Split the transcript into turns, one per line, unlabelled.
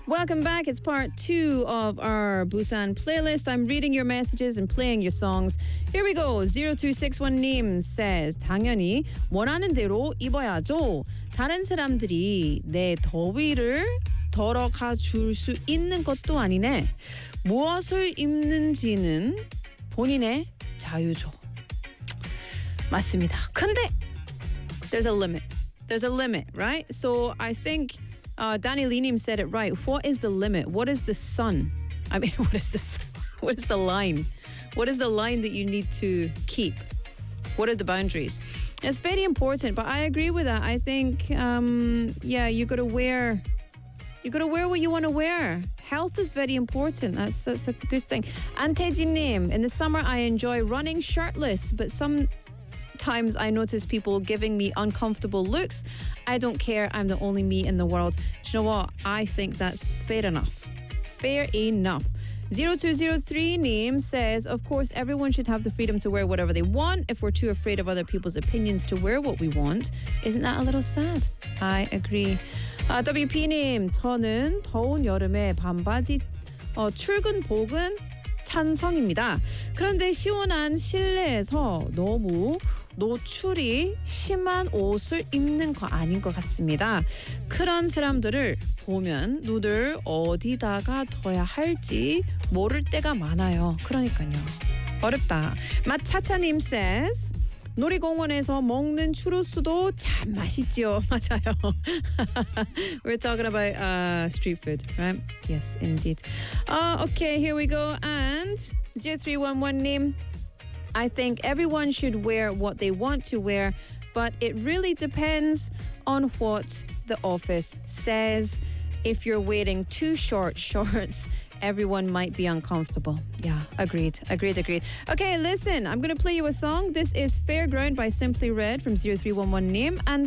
Welcome back. It's part 2 of our Busan playlist. I'm reading your messages and playing your songs. Here we go. 0261님 says, 당연히 원하는 대로 입어야죠. 다른 사람들이 내 더위를 덜어가 줄 수 있는 것도 아니네. 무엇을 입는지는 본인의 자유죠. 맞습니다. 근데 there's a limit. There's a limit, right? So I think Danny Linim said it right. What is the limit? What is the sun? I mean, what is the line? What is the line that you need to keep? What are the boundaries? It's very important, but I agree with that. I think, you gotta wear what you want to wear. Health is very important. That's a good thing. Antejin-nim, in the summer I enjoy running shirtless, but sometimes I notice people giving me uncomfortable looks. I don't care. I'm the only me in the world. Do you know what? I think that's fair enough. Fair enough. 0203 name says, of course, everyone should have the freedom to wear whatever they want. If we're too afraid of other people's opinions to wear what we want, isn't that a little sad? I agree. WP name, 저는 더운 여름에 반바지 출근복은 찬성입니다. 그런데 시원한 실내에서 너무 노출이 심한 옷을 입는 거 아닌 것 같습니다. 그런 사람들을 보면 눈을 어디다가 둬야 할지 모를 때가 많아요. 그러니까요. 어렵다. 마차차님 says, 놀이공원에서 먹는 추루스도 참 맛있지요. 맞아요. We're talking about street food, right? Yes, indeed. Okay, here we go. And 0311님, I think everyone should wear what they want to wear, but it really depends on what the office says. If you're wearing too short shorts, everyone might be uncomfortable. Yeah, agreed. Okay, listen, I'm going to play you a song. This is Fairground by Simply Red from 0311 name. And